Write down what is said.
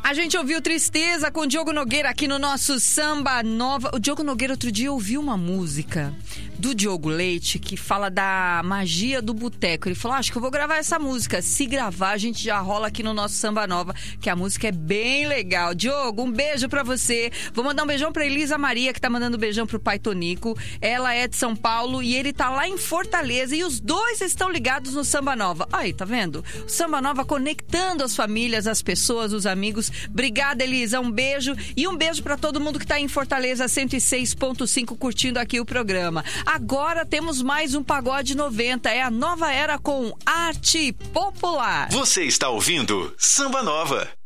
A gente ouviu Tristeza com o Diogo Nogueira aqui no nosso Samba Nova. O Diogo Nogueira outro dia ouviu uma música do Diogo Leite que fala da magia do boteco. Ele falou, acho que eu vou gravar essa música. Se gravar, a gente já rola aqui no nosso Samba Nova, que a música é bem legal. Diogo, um beijo pra você. Vou mandar um beijão pra Elisa Maria, que tá mandando um beijão pro pai Tonico. Ela é de São Paulo e ele tá lá em Fortaleza. E os dois estão ligados no Samba Nova. Aí, tá vendo? O Samba Nova conectando as famílias, as pessoas, os amigos. Obrigada, Elisa. Um beijo. E um beijo pra todo mundo que tá em Fortaleza 106.5 curtindo aqui o programa. Agora temos mais um Pagode 90. É a nova era com arte popular. Você está ouvindo Samba Nova.